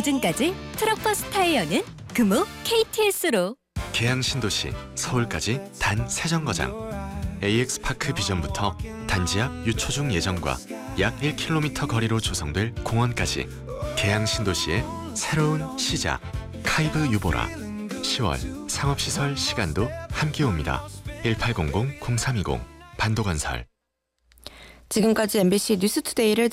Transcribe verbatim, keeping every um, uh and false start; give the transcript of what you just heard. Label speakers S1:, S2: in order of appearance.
S1: 보증까지 트럭버스 타이어는 금호 케이티에스로.
S2: 계양 신도시 서울까지 단 세 정거장. 에이엑스파크 비전부터 단지 앞 유초중 예정과 약 일 킬로미터 거리로 조성될 공원까지 계양 신도시의 새로운 시작. 카이브 유보라. 시월 상업시설 시간도 함께 옵니다. 일팔공공 공삼이공 반도건설.
S3: 지금까지 엠비씨 뉴스투데이를